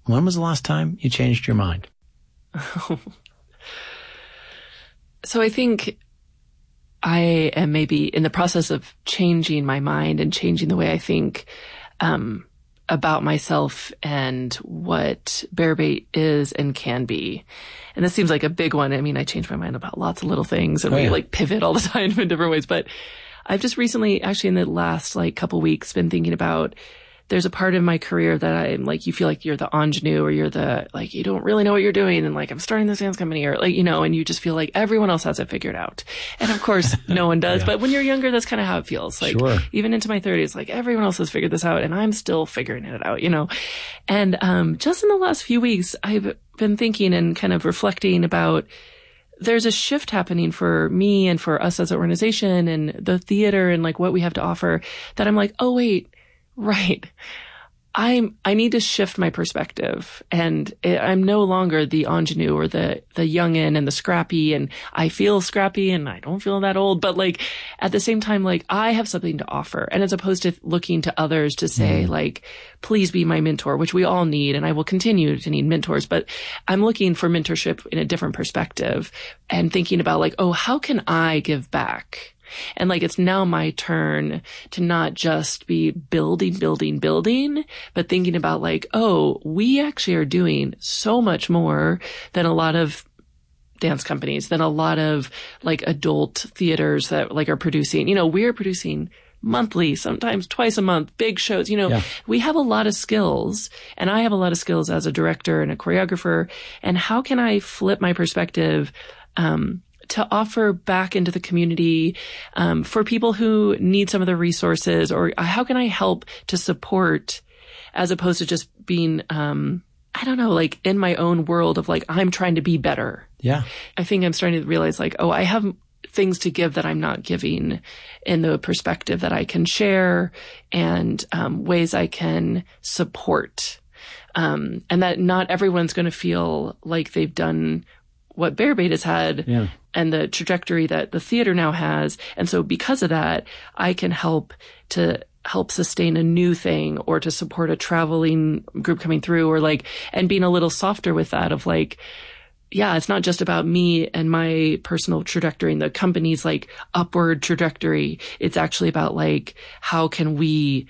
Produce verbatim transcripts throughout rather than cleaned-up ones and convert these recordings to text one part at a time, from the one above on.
When was the last time you changed your mind? So I think I am maybe in the process of changing my mind and changing the way I think um, about myself and what Bearbait is and can be. And this seems like a big one. I mean, I change my mind about lots of little things and oh, we yeah. like pivot all the time in different ways. But I've just recently, actually in the last like couple weeks, been thinking about there's a part of my career that I'm like, you feel like you're the ingenue or you're the, like, you don't really know what you're doing. And like, I'm starting this dance company or like, you know, and you just feel like everyone else has it figured out. And of course, no one does. yeah. But when you're younger, that's kind of how it feels. Like sure. even into my thirties, like everyone else has figured this out and I'm still figuring it out, you know? And, um, just in the last few weeks, I've been thinking and kind of reflecting about there's a shift happening for me and for us as an organization and the theater and like what we have to offer that I'm like, oh, wait. Right. I'm, I need to shift my perspective and it, I'm no longer the ingenue or the, the youngin' and the scrappy and I feel scrappy and I don't feel that old, but like at the same time, like I have something to offer and as opposed to looking to others to say mm. like, please be my mentor, which we all need. And I will continue to need mentors, but I'm looking for mentorship in a different perspective and thinking about like, oh, how can I give back? And like, it's now my turn to not just be building, building, building, but thinking about like, oh, we actually are doing so much more than a lot of dance companies, than a lot of like adult theaters that like are producing, you know, we're producing monthly, sometimes twice a month, big shows, you know, yeah. we have a lot of skills and I have a lot of skills as a director and a choreographer. And how can I flip my perspective, um, to offer back into the community, um, for people who need some of the resources or how can I help to support as opposed to just being, um, I don't know, like in my own world of like, I'm trying to be better. Yeah. I think I'm starting to realize like, oh, I have things to give that I'm not giving in the perspective that I can share and, um, ways I can support. Um, and that not everyone's going to feel like they've done what Bearbait has had yeah. and the trajectory that the theater now has. And so because of that, I can help to help sustain a new thing or to support a traveling group coming through or like, and being a little softer with that of like, yeah, it's not just about me and my personal trajectory and the company's like upward trajectory. It's actually about like, how can we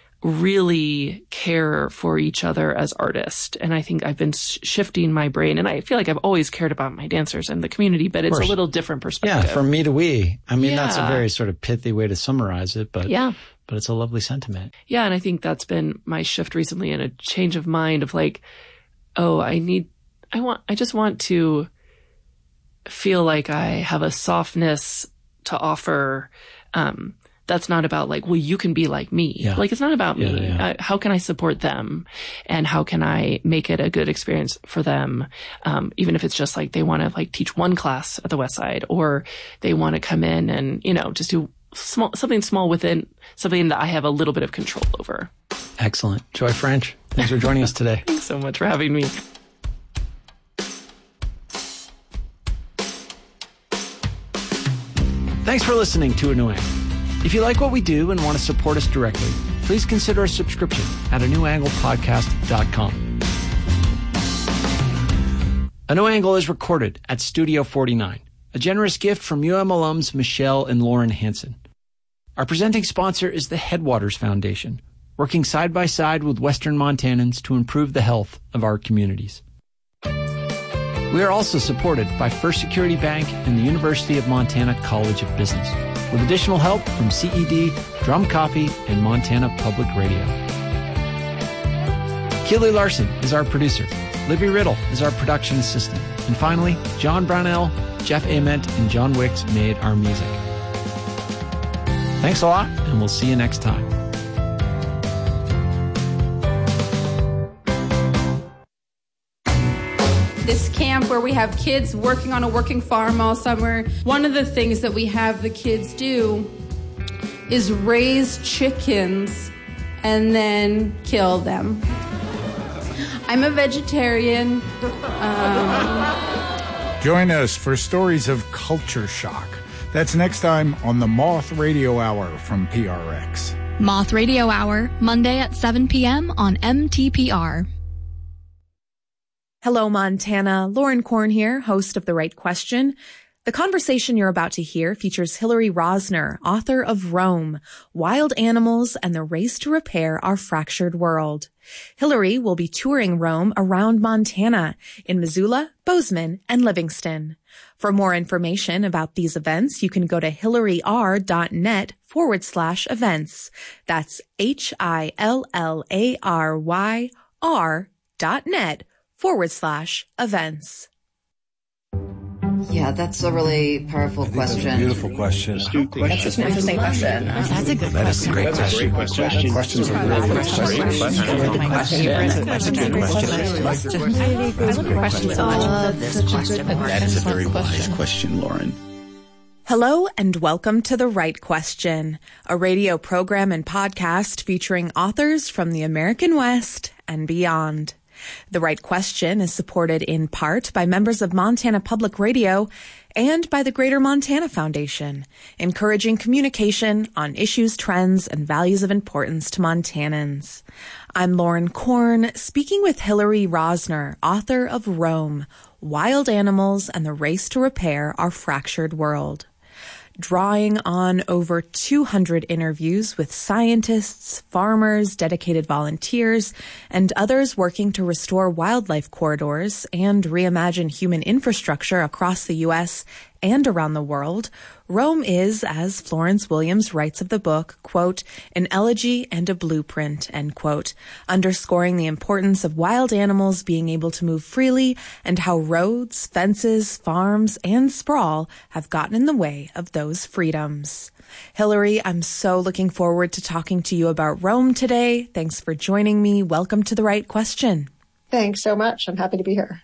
really care for each other as artists. And I think I've been sh- shifting my brain and I feel like I've always cared about my dancers and the community, but it's a little different perspective. Yeah. From me to we. I mean, yeah. that's a very sort of pithy way to summarize it, but yeah, but it's a lovely sentiment. Yeah. And I think that's been my shift recently and a change of mind of like, oh, I need, I want, I just want to feel like I have a softness to offer, um, that's not about like, well, you can be like me. Yeah. Like, it's not about me. Yeah, yeah. Uh, how can I support them? And how can I make it a good experience for them? Um, even if it's just like they want to like teach one class at the West Side or they want to come in and, you know, just do small, something small within something that I have a little bit of control over. Excellent. Joy French, thanks for joining us today. Thanks so much for having me. Thanks for listening to A New Angle. If you like what we do and want to support us directly, please consider a subscription at a new angle podcast dot com. A New Angle is recorded at Studio forty-nine, a generous gift from U M alums Michelle and Lauren Hansen. Our presenting sponsor is the Headwaters Foundation, working side by side with Western Montanans to improve the health of our communities. We are also supported by First Security Bank and the University of Montana College of Business, with additional help from C E D, Drum Coffee, and Montana Public Radio. Keely Larson is our producer. Libby Riddle is our production assistant. And finally, John Brownell, Jeff Ament, and John Wicks made our music. Thanks a lot, and we'll see you next time. This camp where we have kids working on a working farm all summer, one of the things that we have the kids do is raise chickens and then kill them. I'm a vegetarian. Um... Join us for stories of culture shock. That's next time on the Moth Radio Hour from P R X. Moth Radio Hour, Monday at seven p.m. on M T P R. Hello, Montana. Lauren Korn here, host of The Right Question. The conversation you're about to hear features Hillary Rosner, author of Rome, Wild Animals and the Race to Repair Our Fractured World. Hillary will be touring Rome around Montana in Missoula, Bozeman, and Livingston. For more information about these events, you can go to hillaryr.net forward slash events. That's H-I-L-L-A-R-Y R dot net forward slash events. Yeah, that's a really powerful question. A beautiful question. That's an interesting question. That's a good That is a great question. question. question. Questions are really good questions. That's a good question. That's a good question. I love your question so much. I love this question. That is a very wise question, Lauren. Hello and welcome to The Right Question, a radio program and podcast featuring authors from the American West and beyond. The Right Question is supported in part by members of Montana Public Radio and by the Greater Montana Foundation, encouraging communication on issues, trends, and values of importance to Montanans. I'm Lauren Korn, speaking with Hillary Rosner, author of Rome, Wild Animals and the Race to Repair Our Fractured World. Drawing on over two hundred interviews with scientists, farmers, dedicated volunteers, and others working to restore wildlife corridors and reimagine human infrastructure across the U S and around the world, Rome is, as Florence Williams writes of the book, quote, an elegy and a blueprint, end quote, underscoring the importance of wild animals being able to move freely and how roads, fences, farms, and sprawl have gotten in the way of those freedoms. Hillary, I'm so looking forward to talking to you about Rome today. Thanks for joining me. Welcome to The Right Question. Thanks so much. I'm happy to be here.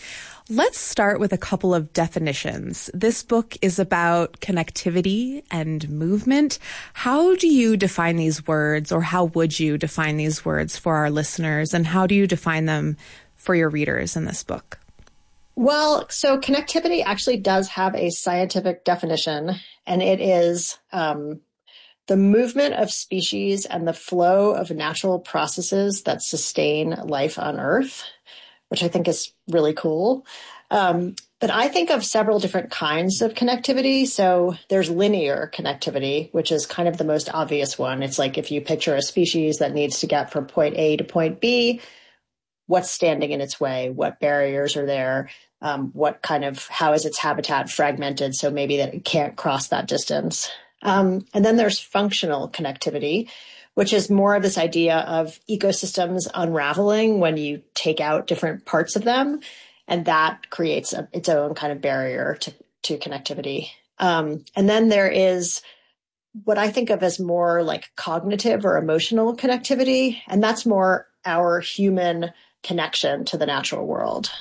Let's start with a couple of definitions. This book is about connectivity and movement. How do you define these words, or how would you define these words for our listeners, and how do you define them for your readers in this book? Well, so connectivity actually does have a scientific definition, and it is um, the movement of species and the flow of natural processes that sustain life on Earth, which I think is really cool. Um, but I think of several different kinds of connectivity. So there's linear connectivity, which is kind of the most obvious one. It's like if you picture a species that needs to get from point A to point B, what's standing in its way? What barriers are there? Um, what kind of, how is its habitat fragmented so maybe that it can't cross that distance? Um, and then there's functional connectivity, which is more of this idea of ecosystems unraveling when you take out different parts of them. And that creates a, its own kind of barrier to, to connectivity. Um, and then there is what I think of as more like cognitive or emotional connectivity. And that's more our human connection to the natural world.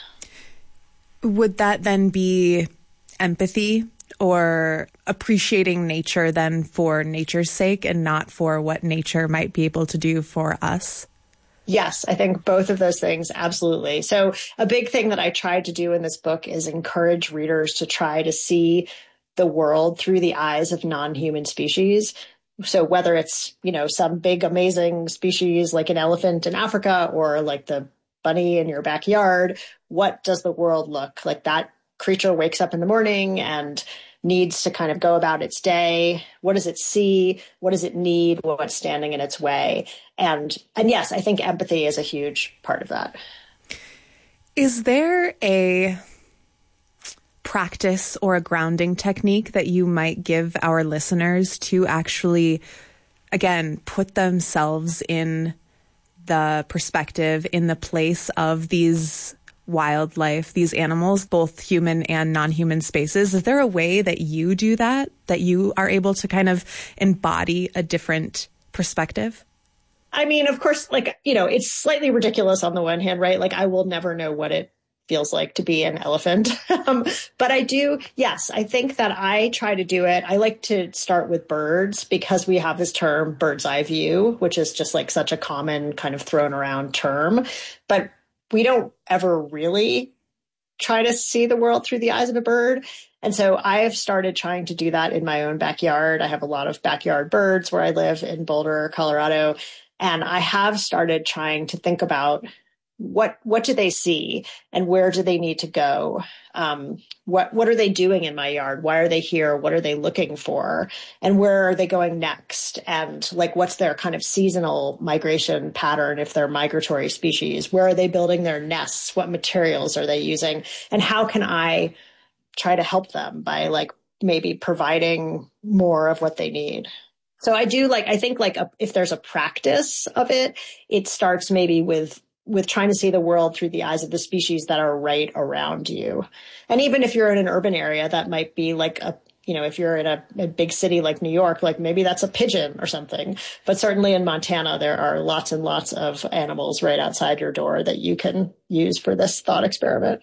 Would that then be empathy? Or appreciating nature then for nature's sake and not for what nature might be able to do for us? Yes, I think both of those things, absolutely. So a big thing that I tried to do in this book is encourage readers to try to see the world through the eyes of non-human species. So whether it's, you know, some big, amazing species like an elephant in Africa or like the bunny in your backyard, what does the world look like? That creature wakes up in the morning and needs to kind of go about its day. What does it see? What does it need? What's standing in its way? And, and yes, I think empathy is a huge part of that. Is there a practice or a grounding technique that you might give our listeners to actually, again, put themselves in the perspective, in the place of these wildlife, these animals, both human and non-human spaces? Is there a way that you do that, that you are able to kind of embody a different perspective? I mean, of course, like, you know, it's slightly ridiculous on the one hand, right? Like, I will never know what it feels like to be an elephant. um, but I do, yes, I think that I try to do it. I like to start with birds because we have this term bird's eye view, which is just like such a common kind of thrown around term. But we don't ever really try to see the world through the eyes of a bird. And so I have started trying to do that in my own backyard. I have a lot of backyard birds where I live in Boulder, Colorado. And I have started trying to think about what what do they see and where do they need to go? Um, what what are they doing in my yard? Why are they here? What are they looking for? And where are they going next? And like, what's their kind of seasonal migration pattern if they're migratory species? Where are they building their nests? What materials are they using? And how can I try to help them by like maybe providing more of what they need? So I do like, I think like a, if there's a practice of it, it starts maybe with with trying to see the world through the eyes of the species that are right around you. And even if you're in an urban area, that might be like a, you know, if you're in a, a big city like New York, like maybe that's a pigeon or something. But certainly in Montana, there are lots and lots of animals right outside your door that you can use for this thought experiment.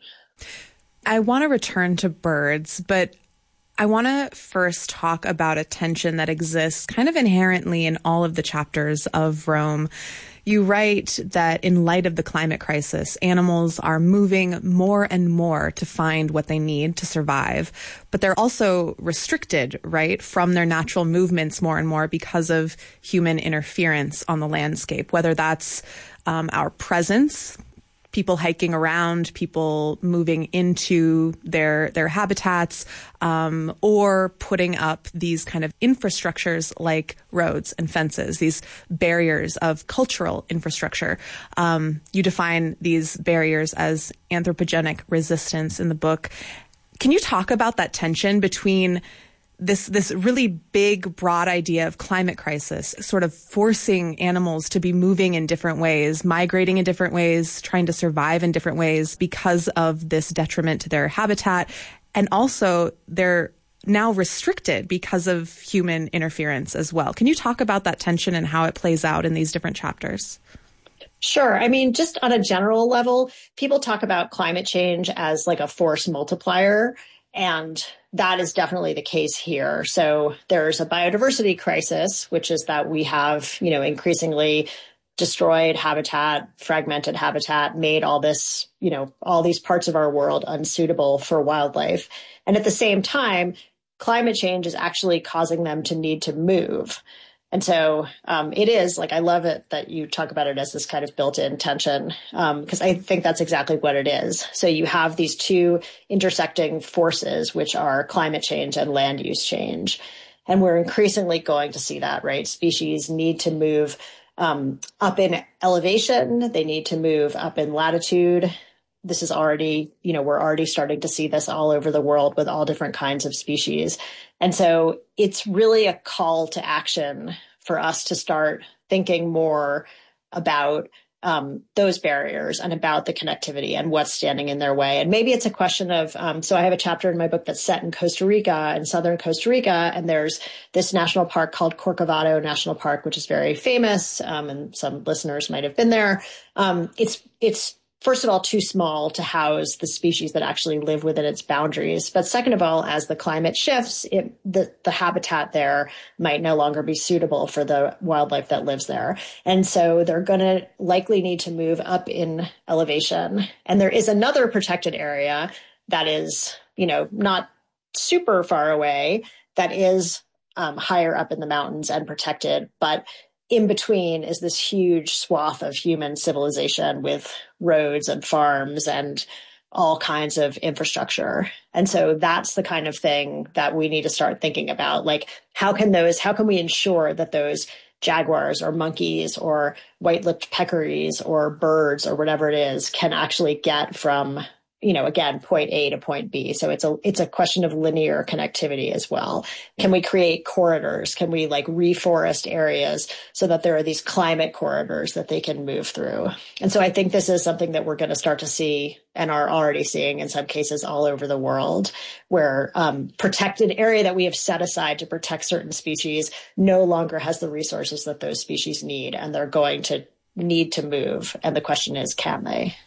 I want to return to birds, but I want to first talk about a tension that exists kind of inherently in all of the chapters of Roam. You write that in light of the climate crisis, animals are moving more and more to find what they need to survive, but they're also restricted, right, from their natural movements more and more because of human interference on the landscape, whether that's um, our presence, people hiking around, people moving into their their habitats, um, or putting up these kind of infrastructures like roads and fences, these barriers of cultural infrastructure. Um, you define these barriers as anthropogenic resistance in the book. Can you talk about that tension between this this really big, broad idea of climate crisis, sort of forcing animals to be moving in different ways, migrating in different ways, trying to survive in different ways because of this detriment to their habitat, and also they're now restricted because of human interference as well. Can you talk about that tension and how it plays out in these different chapters? Sure. I mean, just on a general level, people talk about climate change as like a force multiplier. And that is definitely the case here. So there's a biodiversity crisis, which is that we have, you know, increasingly destroyed habitat, fragmented habitat, made all this, you know, all these parts of our world unsuitable for wildlife. And at the same time, climate change is actually causing them to need to move. And so um, it is like, I love it that you talk about it as this kind of built-in tension, because um, I think that's exactly what it is. So you have these two intersecting forces, which are climate change and land use change. And we're increasingly going to see that, right? Species need to move um, up in elevation. They need to move up in latitude. This is already, you know, we're already starting to see this all over the world with all different kinds of species. And so it's really a call to action for us to start thinking more about um, those barriers and about the connectivity and what's standing in their way. And maybe it's a question of, um, so I have a chapter in my book that's set in Costa Rica, in southern Costa Rica, and there's this national park called Corcovado National Park, which is very famous, um, and some listeners might have been there. Um, it's it's first of all, too small to house the species that actually live within its boundaries. But second of all, as the climate shifts, it, the, the habitat there might no longer be suitable for the wildlife that lives there. And so they're going to likely need to move up in elevation. And there is another protected area that is, you know, not super far away, that is um, higher up in the mountains and protected, but in between is this huge swath of human civilization with roads and farms and all kinds of infrastructure. And so that's the kind of thing that we need to start thinking about. Like, how can those, how can we ensure that those jaguars or monkeys or white-lipped peccaries or birds or whatever it is can actually get from, you know, again, point A to point B. So it's a, it's a question of linear connectivity as well. Can we create corridors? Can we like reforest areas so that there are these climate corridors that they can move through? And so I think this is something that we're going to start to see and are already seeing in some cases all over the world, where um, protected area that we have set aside to protect certain species no longer has the resources that those species need, and they're going to need to move. And the question is, can they?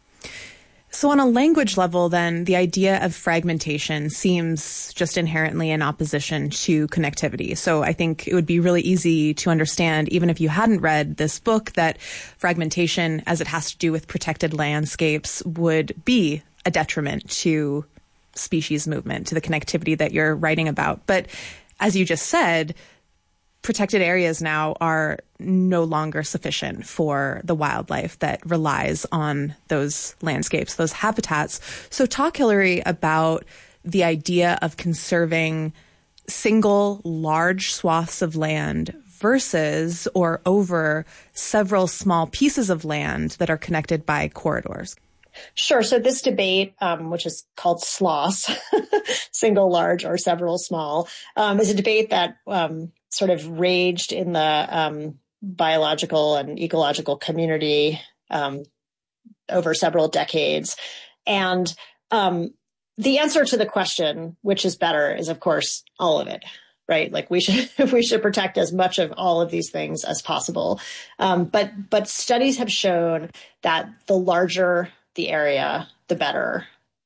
So on a language level, then, the idea of fragmentation seems just inherently in opposition to connectivity. So I think it would be really easy to understand, even if you hadn't read this book, that fragmentation, as it has to do with protected landscapes, would be a detriment to species movement, to the connectivity that you're writing about. But as you just said, protected areas now are no longer sufficient for the wildlife that relies on those landscapes, those habitats. So talk, Hillary, about the idea of conserving single large swaths of land versus or over several small pieces of land that are connected by corridors. Sure. So this debate, um, which is called S L O S, single large or several small, um, is a debate that um, sort of raged in the um, biological and ecological community um, over several decades. And um, the answer to the question, which is better, is, of course, all of it. Right? Like we should, we should protect as much of all of these things as possible. Um, but, but studies have shown that the larger the area, the better.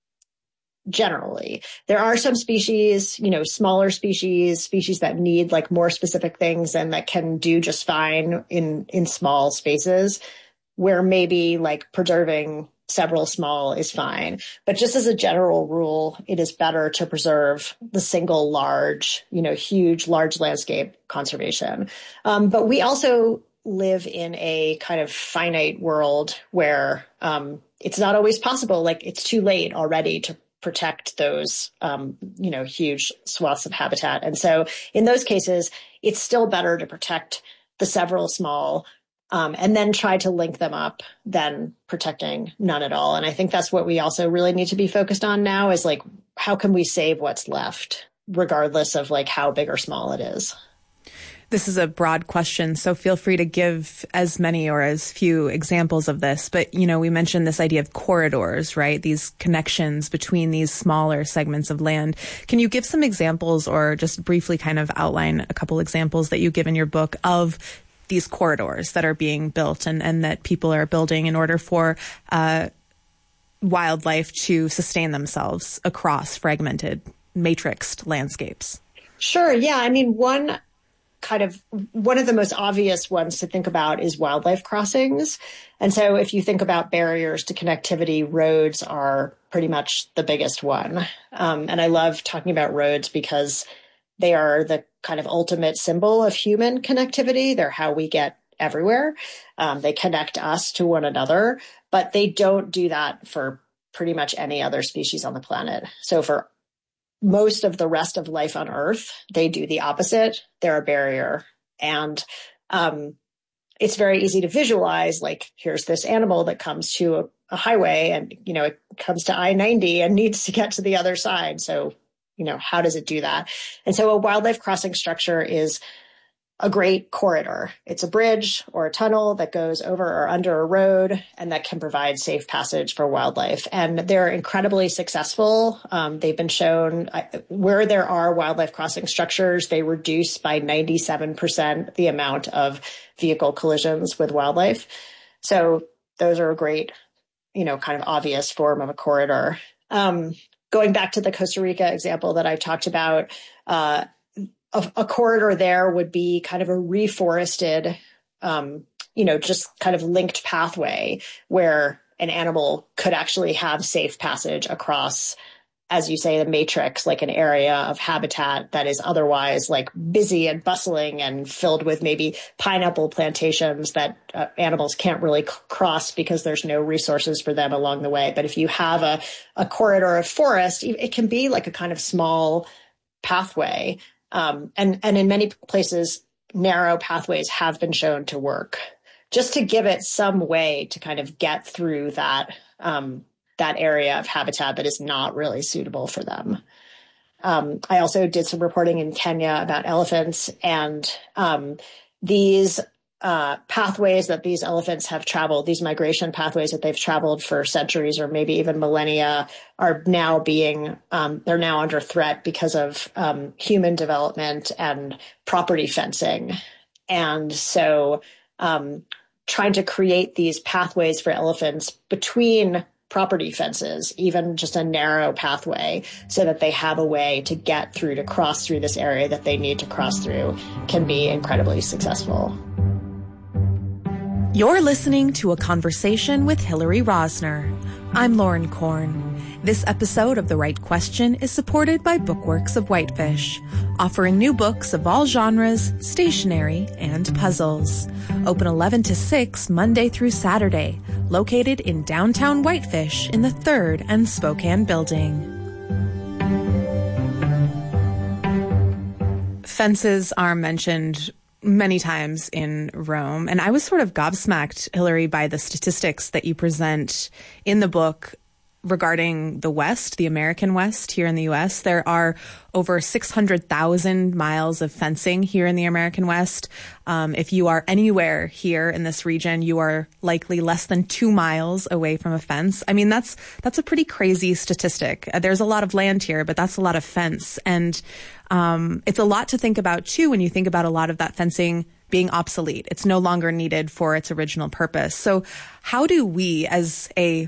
Generally, there are some species, you know, smaller species, species that need like more specific things and that can do just fine in, in small spaces where maybe like preserving several small is fine. But just as a general rule, it is better to preserve the single large, you know, huge, large landscape conservation. Um, but we also live in a kind of finite world where um, it's not always possible. Like it's too late already to protect those, um, you know, huge swaths of habitat. And so in those cases, it's still better to protect the several small Um, and then try to link them up than protecting none at all. And I think that's what we also really need to be focused on now is like, how can we save what's left, regardless of like how big or small it is? This is a broad question, so feel free to give as many or as few examples of this. But, you know, we mentioned this idea of corridors, right? These connections between these smaller segments of land. Can you give some examples or just briefly kind of outline a couple examples that you give in your book of these corridors that are being built and, and that people are building in order for uh, wildlife to sustain themselves across fragmented, matrixed landscapes? Sure. Yeah. I mean, one kind of one of the most obvious ones to think about is wildlife crossings. And so if you think about barriers to connectivity, roads are pretty much the biggest one. Um, and I love talking about roads because they are the kind of ultimate symbol of human connectivity. They're how we get everywhere. Um, they connect us to one another, but they don't do that for pretty much any other species on the planet. So for most of the rest of life on Earth, they do the opposite. They're a barrier. And um, it's very easy to visualize, like, here's this animal that comes to a, a highway and, you know, it comes to I ninety and needs to get to the other side. So you know, how does it do that? And so a wildlife crossing structure is a great corridor. It's a bridge or a tunnel that goes over or under a road and that can provide safe passage for wildlife. And they're incredibly successful. Um, they've been shown uh, where there are wildlife crossing structures, they reduce by ninety-seven percent the amount of vehicle collisions with wildlife. So those are a great, you know, kind of obvious form of a corridor. Um, Going back to the Costa Rica example that I talked about, uh, a, a corridor there would be kind of a reforested, um, you know, just kind of linked pathway where an animal could actually have safe passage across, as you say, the matrix, like an area of habitat that is otherwise like busy and bustling and filled with maybe pineapple plantations that uh, animals can't really c- cross because there's no resources for them along the way. But if you have a, a corridor of forest, it can be like a kind of small pathway. Um, and, and in many places, narrow pathways have been shown to work just to give it some way to kind of get through that, um, that area of habitat that is not really suitable for them. Um, I also did some reporting in Kenya about elephants, and um, these uh, pathways that these elephants have traveled, these migration pathways that they've traveled for centuries or maybe even millennia, are now being, um, they're now under threat because of um, human development and property fencing. And so um, trying to create these pathways for elephants between property fences, even just a narrow pathway, so that they have a way to get through, to cross through this area that they need to cross through, can be incredibly successful. You're listening to a conversation with Hillary Rosner. I'm Lauren Korn. This episode of The Right Question is supported by Bookworks of Whitefish, offering new books of all genres, stationery, and puzzles. Open eleven to six Monday through Saturday, located in downtown Whitefish in the third and Spokane building. Fences are mentioned many times in Rome, and I was sort of gobsmacked, Hillary, by the statistics that you present in the book regarding the West, the American West here in the U S. There are over six hundred thousand miles of fencing here in the American West. Um, if you are anywhere here in this region, you are likely less than two miles away from a fence. I mean, that's that's a pretty crazy statistic. Uh, there's a lot of land here, but that's a lot of fence. And um, it's a lot to think about, too, when you think about a lot of that fencing being obsolete. It's no longer needed for its original purpose. So how do we, as a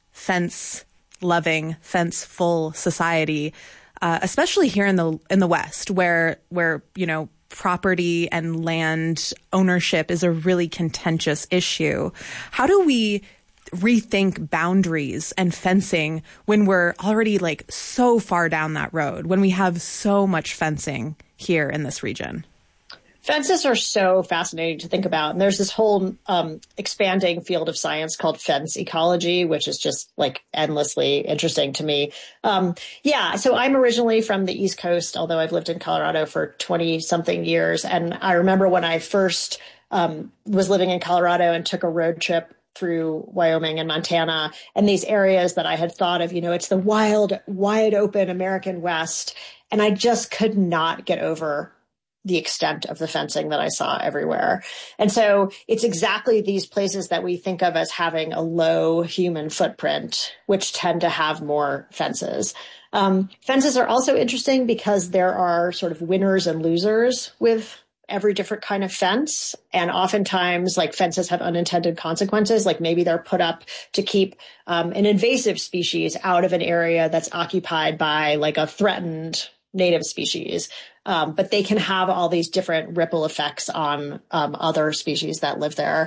fence-loving, fence-full society, uh, especially here in the in the West, where where you know property and land ownership is a really contentious issue, how do we rethink boundaries and fencing when we're already like so far down that road, when we have so much fencing here in this region? Fences are so fascinating to think about. And there's this whole um, expanding field of science called fence ecology, which is just like endlessly interesting to me. Um, yeah, so I'm originally from the East Coast, although I've lived in Colorado for twenty something years. And I remember when I first um, was living in Colorado and took a road trip through Wyoming and Montana and these areas that I had thought of, you know, it's the wild, wide open American West. And I just could not get over the extent of the fencing that I saw everywhere. And so it's exactly these places that we think of as having a low human footprint, which tend to have more fences. Um, fences are also interesting because there are sort of winners and losers with every different kind of fence. And oftentimes, like, fences have unintended consequences. Like maybe they're put up to keep um, an invasive species out of an area that's occupied by like a threatened native species. Um, but they can have all these different ripple effects on um, other species that live there.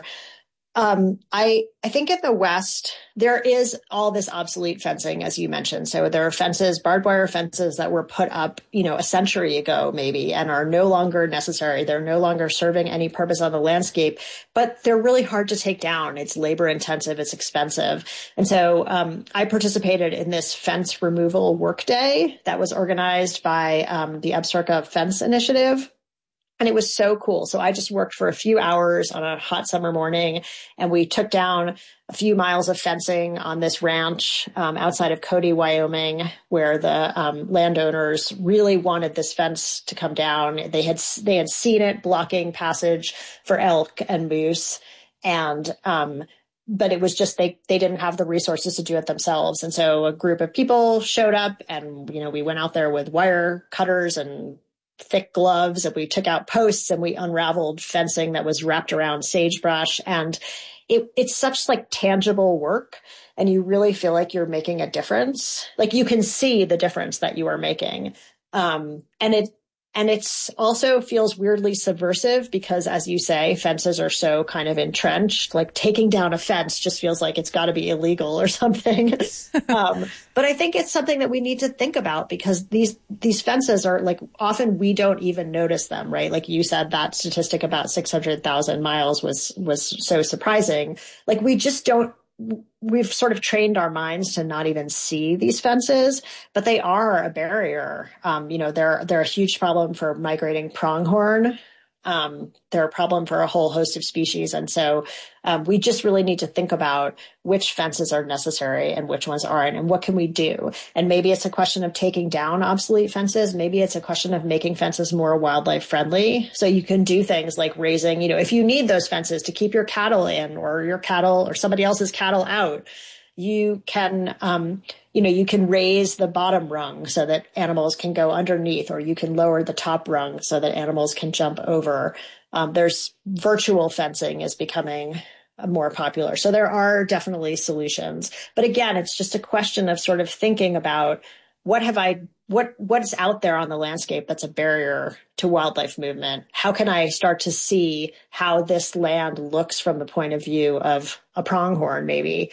Um, I, I think in the West, there is all this obsolete fencing, as you mentioned. So there are fences, barbed wire fences that were put up, you know, a century ago, maybe, and are no longer necessary. They're no longer serving any purpose on the landscape, but they're really hard to take down. It's labor intensive. It's expensive. And so um, I participated in this fence removal workday that was organized by um, the Absaroka Fence Initiative. And it was so cool. So I just worked for a few hours on a hot summer morning, and we took down a few miles of fencing on this ranch um, outside of Cody, Wyoming, where the um, landowners really wanted this fence to come down. They had they had seen it blocking passage for elk and moose, and um, but it was just they they didn't have the resources to do it themselves. And so a group of people showed up, and you know we went out there with wire cutters and thick gloves, and we took out posts and we unraveled fencing that was wrapped around sagebrush. And it, it's such like tangible work, and you really feel like you're making a difference. Like you can see the difference that you are making. Um, and it, and it's also feels weirdly subversive because, as you say, fences are so kind of entrenched. Like taking down a fence just feels like it's got to be illegal or something. um, but I think it's something that we need to think about because these these fences are like often we don't even notice them, right? Like you said, that statistic about six hundred thousand miles was was so surprising. Like we just don't. We've sort of trained our minds to not even see these fences, but they are a barrier. Um, you know, they're, they're a huge problem for migrating pronghorn. Um, they're a problem for a whole host of species. And so um, we just really need to think about which fences are necessary and which ones aren't, and what can we do? And maybe it's a question of taking down obsolete fences. Maybe it's a question of making fences more wildlife friendly. So you can do things like raising, you know, if you need those fences to keep your cattle in or your cattle or somebody else's cattle out, you can, um, you know, you can raise the bottom rung so that animals can go underneath, or you can lower the top rung so that animals can jump over. Um, there's virtual fencing is becoming more popular. So there are definitely solutions. But again, it's just a question of sort of thinking about what have I, what, what's out there on the landscape that's a barrier to wildlife movement? How can I start to see how this land looks from the point of view of a pronghorn maybe?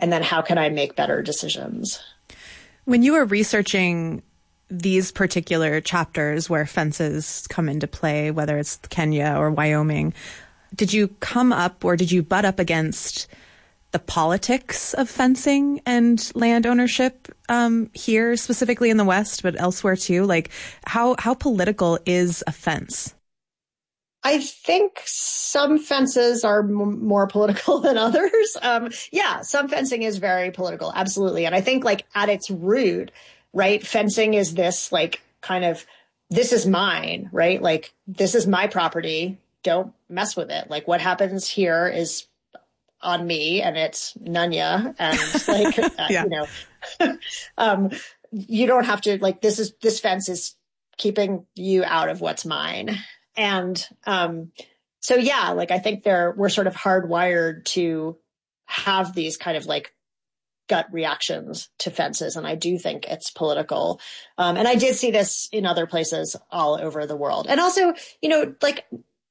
And then how can I make better decisions? When you were researching these particular chapters where fences come into play, whether it's Kenya or Wyoming, did you come up or did you butt up against the politics of fencing and land ownership um, here, specifically in the West, but elsewhere too? Like, how how political is a fence? I think some fences are m- more political than others. Um, yeah, some fencing is very political, absolutely. And I think like at its root, right, fencing is this like kind of, this is mine, right? Like, this is my property. Don't mess with it. Like, what happens here is on me, and it's Nunya, and like, uh, yeah. you know, um, you don't have to, like, this is, this fence is keeping you out of what's mine. And, um, so yeah, like, I think there, we're sort of hardwired to have these kind of like gut reactions to fences. And I do think it's political. Um, and I did see this in other places all over the world. And also, you know, like,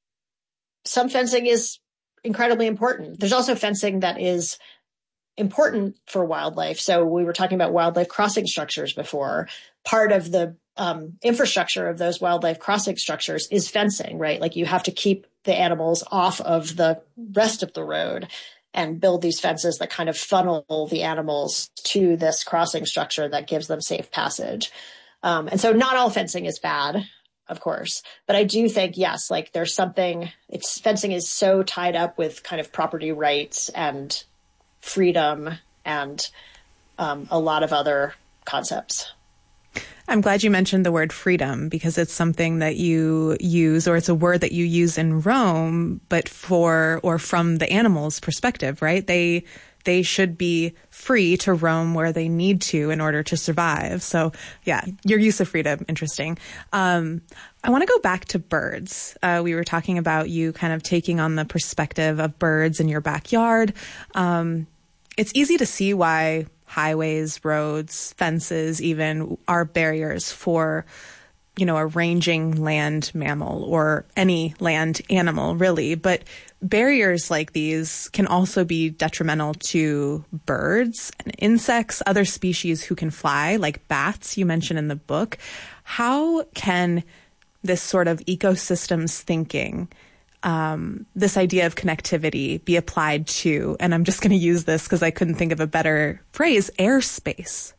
some fencing is incredibly important. There's also fencing that is important for wildlife. So we were talking about wildlife crossing structures before. Part of the um, infrastructure of those wildlife crossing structures is fencing, right? Like, you have to keep the animals off of the rest of the road and build these fences that kind of funnel the animals to this crossing structure that gives them safe passage. Um, and so not all fencing is bad, of course, but I do think, yes, like, there's something, it's, fencing is so tied up with kind of property rights and freedom and um, a lot of other concepts. I'm glad you mentioned the word freedom, because it's something that you use, or it's a word that you use in Rome, but for, or from the animals' perspective, right? They, they should be free to roam where they need to in order to survive. So yeah, your use of freedom, interesting. Um, I want to go back to birds. Uh, we were talking about you kind of taking on the perspective of birds in your backyard. Um, it's easy to see why highways, roads, fences even are barriers for, you know, a ranging land mammal or any land animal, really. But barriers like these can also be detrimental to birds and insects, other species who can fly, like bats you mentioned in the book. How can this sort of ecosystems thinking, um, this idea of connectivity be applied to, and I'm just going to use this because I couldn't think of a better phrase, airspace?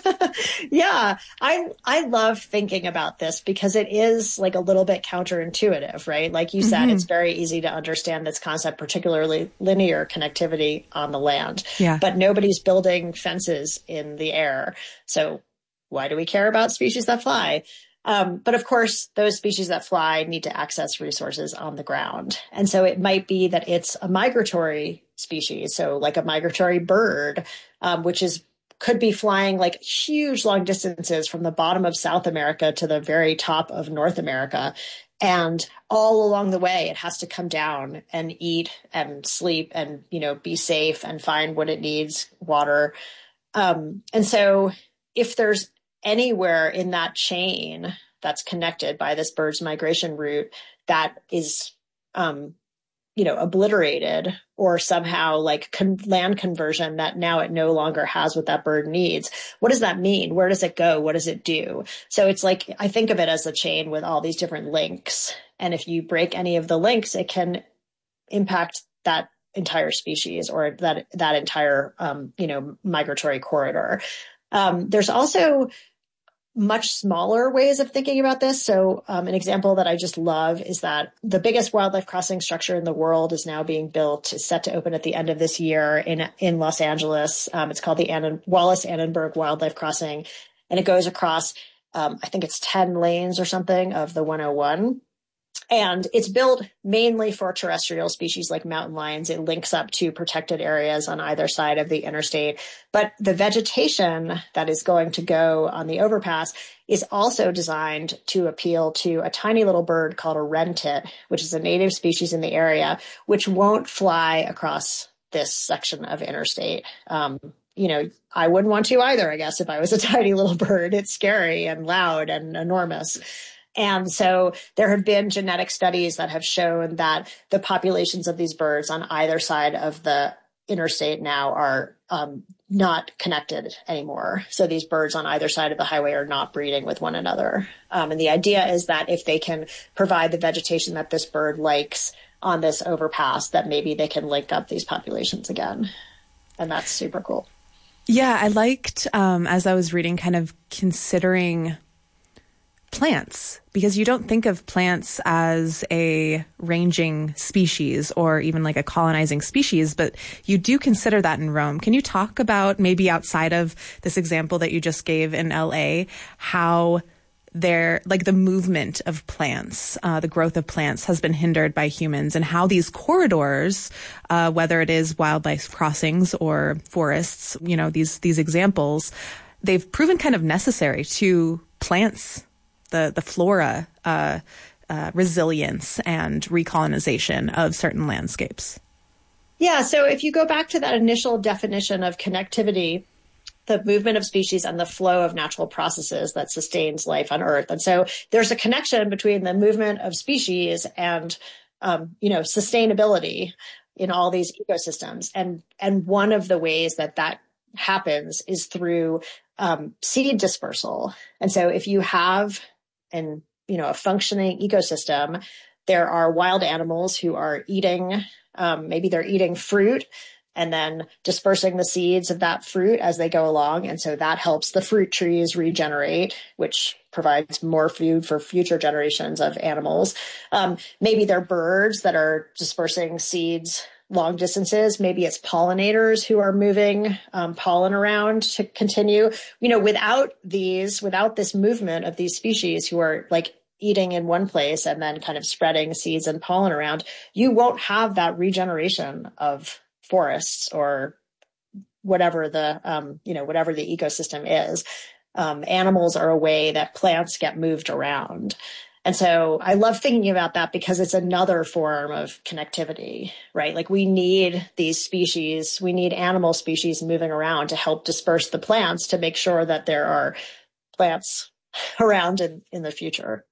Yeah, I I love thinking about this because it is like a little bit counterintuitive, right? Like you said, mm-hmm. It's very easy to understand this concept, particularly linear connectivity on the land. Yeah. But nobody's building fences in the air. So why do we care about species that fly? Um, but of course, those species that fly need to access resources on the ground. And so it might be that it's a migratory species. So like a migratory bird, um, which is could be flying like huge long distances from the bottom of South America to the very top of North America. And all along the way, it has to come down and eat and sleep and, you know, be safe and find what it needs, water. Um, and so if there's anywhere in that chain that's connected by this bird's migration route that is, um, you know, obliterated or somehow like con- land conversion that now it no longer has what that bird needs. What does that mean? Where does it go? What does it do? So it's like, I think of it as a chain with all these different links. And if you break any of the links, it can impact that entire species or that, that entire, um, you know, migratory corridor. Um, there's also much smaller ways of thinking about this. So um, an example that I just love is that the biggest wildlife crossing structure in the world is now being built, is set to open at the end of this year in in Los Angeles. Um, it's called the Annan- Wallace Annenberg Wildlife Crossing, and it goes across, um, I think it's ten lanes or something of the one oh one. And it's built mainly for terrestrial species like mountain lions. It links up to protected areas on either side of the interstate. But the vegetation that is going to go on the overpass is also designed to appeal to a tiny little bird called a wren tit, which is a native species in the area, which won't fly across this section of interstate. Um, you know, I wouldn't want to either, I guess, if I was a tiny little bird. It's scary and loud and enormous. And so there have been genetic studies that have shown that the populations of these birds on either side of the interstate now are um, not connected anymore. So these birds on either side of the highway are not breeding with one another. Um, and the idea is that if they can provide the vegetation that this bird likes on this overpass, that maybe they can link up these populations again. And that's super cool. Yeah, I liked, um, as I was reading, kind of considering plants, because you don't think of plants as a ranging species or even like a colonizing species, but you do consider that in Rome. Can you talk about, maybe outside of this example that you just gave in L A, how they're like the movement of plants, uh, the growth of plants has been hindered by humans, and how these corridors, uh, whether it is wildlife crossings or forests, you know, these, these examples, they've proven kind of necessary to plants, the, the flora, uh, uh, resilience and recolonization of certain landscapes. Yeah. So if you go back to that initial definition of connectivity, the movement of species and the flow of natural processes that sustains life on Earth. And so there's a connection between the movement of species and, um, you know, sustainability in all these ecosystems. And, and one of the ways that that happens is through um, seed dispersal. And so if you have an, you know, a functioning ecosystem, there are wild animals who are eating, um, maybe they're eating fruit and then dispersing the seeds of that fruit as they go along. And so that helps the fruit trees regenerate, which provides more food for future generations of animals. Um, maybe they're birds that are dispersing seeds long distances. Maybe it's pollinators who are moving um, pollen around to continue. You know, without these, without this movement of these species who are like eating in one place and then kind of spreading seeds and pollen around, you won't have that regeneration of forests or whatever the, um, you know, whatever the ecosystem is. Um, animals are a way that plants get moved around. And so I love thinking about that because it's another form of connectivity, right? Like we need these species, we need animal species moving around to help disperse the plants to make sure that there are plants around in, in the future.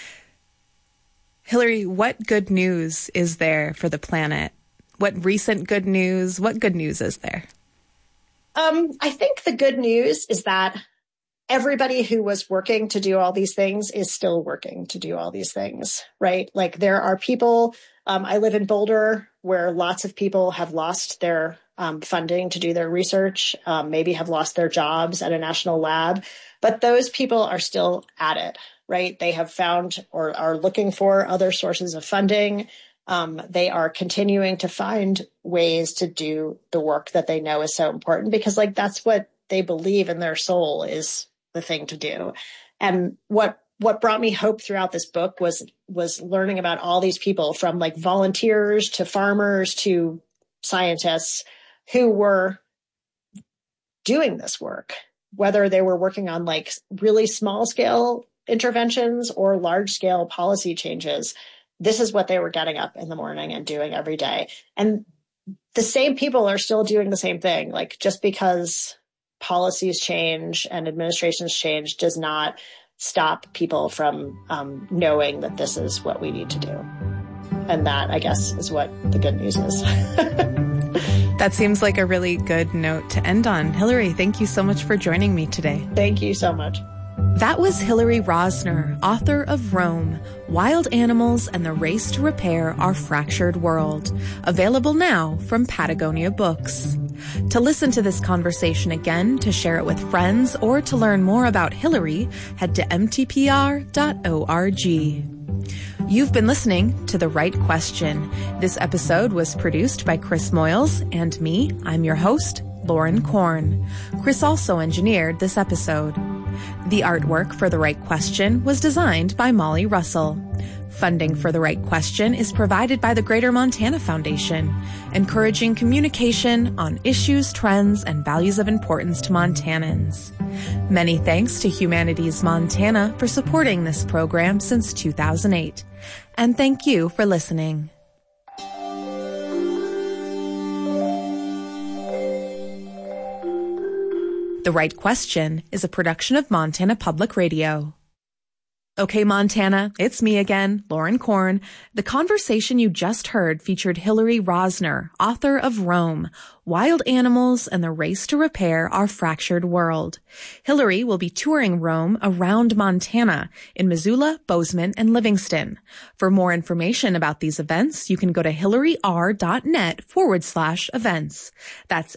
Hillary, what good news is there for the planet? What recent good news? What good news is there? Um, I think the good news is that everybody who was working to do all these things is still working to do all these things, right? Like there are people, um, I live in Boulder, where lots of people have lost their um, funding to do their research, um, maybe have lost their jobs at a national lab, but those people are still at it, right? They have found or are looking for other sources of funding. Um, they are continuing to find ways to do the work that they know is so important because like that's what they believe in their soul is the thing to do. And what what brought me hope throughout this book was was learning about all these people, from like volunteers to farmers to scientists, who were doing this work, whether they were working on like really small scale interventions or large scale policy changes. This is what they were getting up in the morning and doing every day. And the same people are still doing the same thing. Like just because policies change and administrations change does not stop people from um, knowing that this is what we need to do. And that, I guess, is what the good news is. That seems like a really good note to end on. Hillary, thank you so much for joining me today. Thank you so much. That was Hillary Rosner, author of Rome, Wild Animals and the Race to Repair Our Fractured World, available now from Patagonia Books. To listen to this conversation again, to share it with friends, or to learn more about Hillary, head to m t p r dot org. You've been listening to The Right Question. This episode was produced by Chris Moyles and me. I'm your host, Lauren Korn. Chris also engineered this episode. The artwork for The Right Question was designed by Molly Russell. Funding for The Right Question is provided by the Greater Montana Foundation, encouraging communication on issues, trends, and values of importance to Montanans. Many thanks to Humanities Montana for supporting this program since two thousand eight. And thank you for listening. The Right Question is a production of Montana Public Radio. Okay, Montana, it's me again, Lauren Korn. The conversation you just heard featured Hillary Rosner, author of Rome, Wild Animals and the Race to Repair Our Fractured World. Hillary will be touring Rome around Montana in Missoula, Bozeman, and Livingston. For more information about these events, you can go to hillaryr.net forward slash events. That's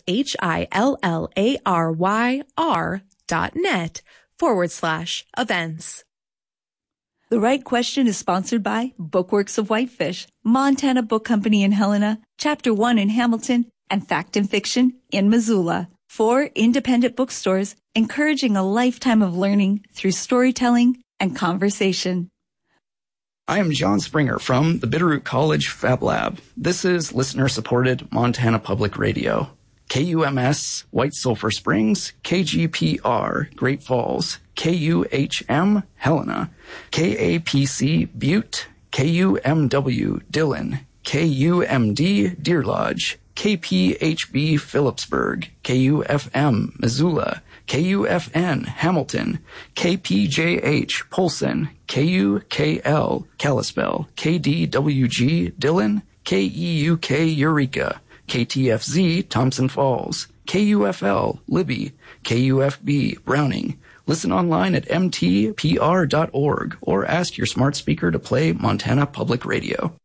H-I-L-L-A-R-Y-R dot net forward slash events. The Right Question is sponsored by Bookworks of Whitefish, Montana Book Company in Helena, Chapter one in Hamilton, and Fact and Fiction in Missoula. Four independent bookstores encouraging a lifetime of learning through storytelling and conversation. I am John Springer from the Bitterroot College Fab Lab. This is listener-supported Montana Public Radio. K U M S, White Sulphur Springs, K G P R, Great Falls, K U H M, Helena, K A P C, Butte, K U M W, Dillon, K U M D, Deer Lodge, K P H B, Phillipsburg, K U F M, Missoula, K U F N, Hamilton, K P J H, Polson, K U K L, Kalispell, K D W G, Dillon, K E U K, Eureka, K T F Z, Thompson Falls, K U F L, Libby, K U F B, Browning. Listen online at m t p r dot org or ask your smart speaker to play Montana Public Radio.